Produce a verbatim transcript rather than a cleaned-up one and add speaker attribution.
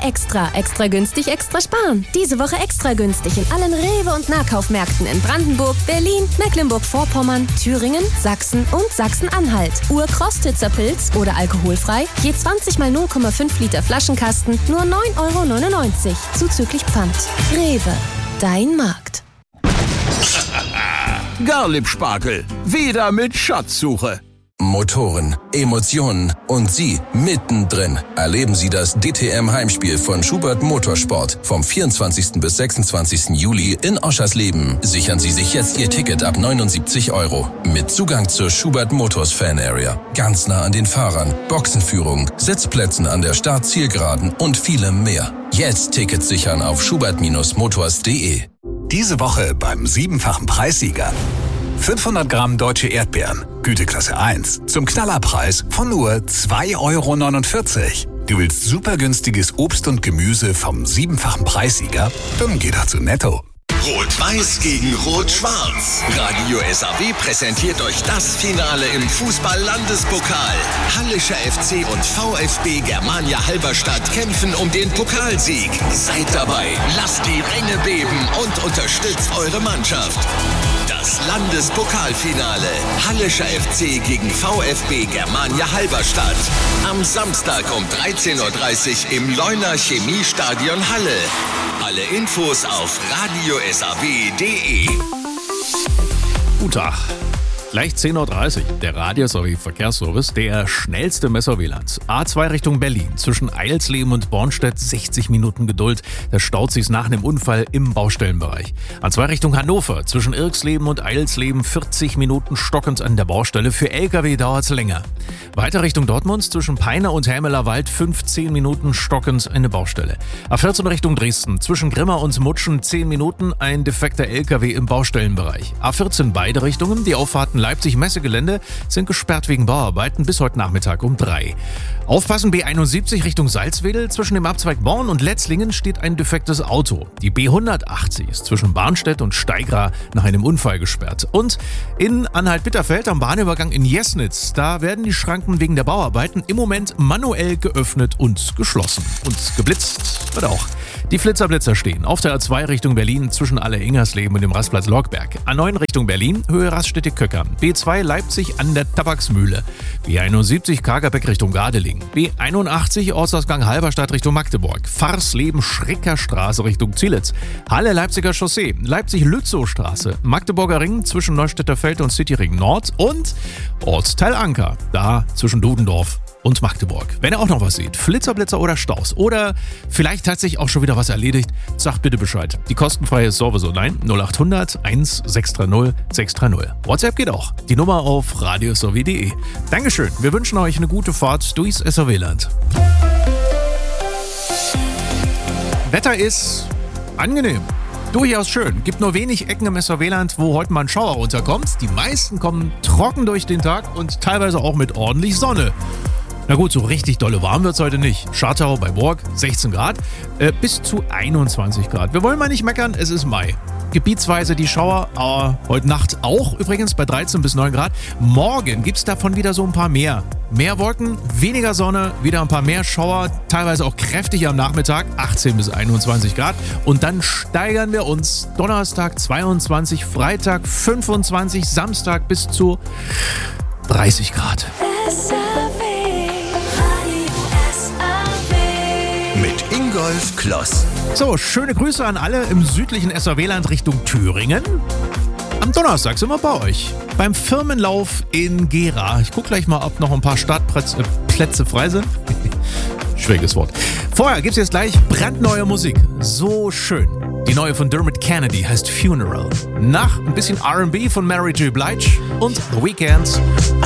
Speaker 1: Extra. Extra günstig, extra sparen. Diese Woche extra günstig in allen Rewe- und Nahkaufmärkten in Brandenburg, Berlin, Mecklenburg-Vorpommern, Thüringen, Sachsen und Sachsen-Anhalt. Ur-Krostitzer Pilz oder alkoholfrei, je zwanzig mal null Komma fünf Liter Flaschenkasten, nur neun Euro neunundneunzig, zuzüglich Pfand. Rewe, dein Markt.
Speaker 2: Garlip-Spargel, wieder mit Schatzsuche.
Speaker 3: Motoren, Emotionen und Sie mittendrin. Erleben Sie das D T M-Heimspiel von Schubert Motorsport vom vierundzwanzigsten bis sechsundzwanzigsten Juli in Oschersleben. Sichern Sie sich jetzt Ihr Ticket ab neunundsiebzig Euro. Mit Zugang zur Schubert Motors Fan Area. Ganz nah an den Fahrern, Boxenführung, Sitzplätzen an der Start-Zielgeraden und vielem mehr. Jetzt Tickets sichern auf schubert Motors punkt de.
Speaker 4: Diese Woche beim siebenfachen Preissieger. fünfhundert Gramm deutsche Erdbeeren, Güteklasse eins, zum Knallerpreis von nur zwei Euro neunundvierzig. Du willst super günstiges Obst und Gemüse vom siebenfachen Preissieger? Dann geh doch zu Netto.
Speaker 5: Rot-Weiß gegen Rot-Schwarz. Radio S A W präsentiert euch das Finale im Fußball-Landespokal. Hallischer F C und VfB Germania Halberstadt kämpfen um den Pokalsieg. Seid dabei, lasst die Ränge beben und unterstützt eure Mannschaft. Das Landespokalfinale. Hallischer F C gegen VfB Germania Halberstadt. Am Samstag um dreizehn Uhr dreißig im Leuner Chemiestadion Halle. Alle Infos auf radio s a w punkt de.
Speaker 6: Guten Tag. Gleich zehn Uhr dreißig, der Radio S A W Verkehrsservice, der schnellste Messer W L A Ns. A zwei Richtung Berlin, zwischen Eilsleben und Bornstedt sechzig Minuten Geduld. Da staut sich's nach einem Unfall im Baustellenbereich. A zwei Richtung Hannover, zwischen Irksleben und Eilsleben vierzig Minuten stockend an der Baustelle. Für L K W dauert's länger. Weiter Richtung Dortmund, zwischen Peine und Helmelerwald fünfzehn Minuten stockend eine Baustelle. A vierzehn Richtung Dresden, zwischen Grimma und Mutschen zehn Minuten ein defekter L K W im Baustellenbereich. A vierzehn beide Richtungen, die Auffahrten Leipzig-Messegelände sind gesperrt wegen Bauarbeiten bis heute Nachmittag um drei. Aufpassen, B einundsiebzig Richtung Salzwedel. Zwischen dem Abzweig Born und Letzlingen steht ein defektes Auto. Die B hundertachtzig ist zwischen Barnstedt und Steigra nach einem Unfall gesperrt. Und in Anhalt-Bitterfeld am Bahnübergang in Jesnitz, da werden die Schranken wegen der Bauarbeiten im Moment manuell geöffnet und geschlossen. Und geblitzt wird auch. Die Flitzerblitzer stehen auf der A zwei Richtung Berlin zwischen Alle-Ingersleben und dem Rastplatz Lorgberg. A neun Richtung Berlin, Höhe Raststätte-Köckern. B zwei Leipzig an der Tabaksmühle. B einundsiebzig Kagerbeck Richtung Gardeling. B einundachtzig Ortsausgang Halberstadt Richtung Magdeburg. Farsleben Schrickerstraße Richtung Zielitz. Halle Leipziger Chaussee. Leipzig-Lützow-Straße. Magdeburger Ring zwischen Neustädter Feld und Cityring Nord. Und Ortsteil Anker. Da zwischen Dudendorf und Magdeburg. Wenn ihr auch noch was seht, Flitzerblitzer oder Staus oder vielleicht hat sich auch schon wieder was erledigt, sagt bitte Bescheid. Die kostenfreie Service-Online null acht hundert eins sechs drei null sechs drei null. WhatsApp geht auch. Die Nummer auf radio s a w punkt de. Dankeschön. Wir wünschen euch eine gute Fahrt durchs S A W-Land. Wetter ist angenehm. Durchaus schön. Gibt nur wenig Ecken im S A W-Land, wo heute mal ein Schauer runterkommt. Die meisten kommen trocken durch den Tag und teilweise auch mit ordentlich Sonne. Na gut, so richtig dolle warm wird's heute nicht. Schartau bei Borg sechzehn Grad äh, bis zu einundzwanzig Grad. Wir wollen mal nicht meckern, es ist Mai. Gebietsweise die Schauer, aber heute Nacht auch übrigens bei dreizehn bis neun Grad. Morgen gibt's davon wieder so ein paar mehr. Mehr Wolken, weniger Sonne, wieder ein paar mehr Schauer, teilweise auch kräftig am Nachmittag, achtzehn bis einundzwanzig Grad. Und dann steigern wir uns Donnerstag zweiundzwanzig, Freitag fünfundzwanzig, Samstag bis zu dreißig Grad.
Speaker 5: Mit Ingolf Kloss.
Speaker 6: So, schöne Grüße an alle im südlichen S A W-Land Richtung Thüringen. Am Donnerstag sind wir bei euch beim Firmenlauf in Gera. Ich gucke gleich mal, ob noch ein paar Startplätze Plätze frei sind. Schwieriges Wort. Vorher gibt's jetzt gleich brandneue Musik. So schön. Die neue von Dermot Kennedy heißt Funeral. Nach ein bisschen R and B von Mary J. Blige und The Weeknd.